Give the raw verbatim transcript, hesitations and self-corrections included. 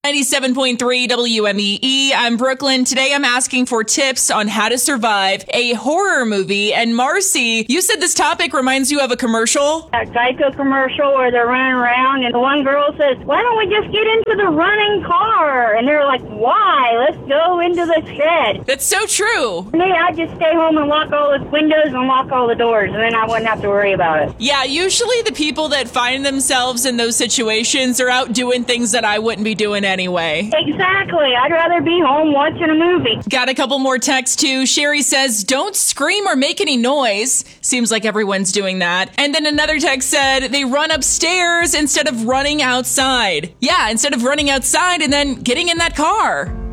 ninety-seven point three W M E E. I'm Brooklyn. Today I'm asking for tips on how to survive a horror movie. And Marcy, you said this topic reminds you of a commercial? A Geico commercial where they're running around and the one girl says, why don't we just get into the running car? And they're like, why? Let's go into the shed. That's so true. Me, I'd just stay home and lock all the windows and lock all the doors, and then I wouldn't have to worry about it. Yeah, usually the people that find themselves in those situations are out doing things that I wouldn't be doing anyway. Exactly. I'd rather be home watching a movie. Got a couple more texts too. Sherry says, don't scream or make any noise. Seems like everyone's doing that. And then another text said, they run upstairs instead of running outside. Yeah, instead of running outside and then getting in that car.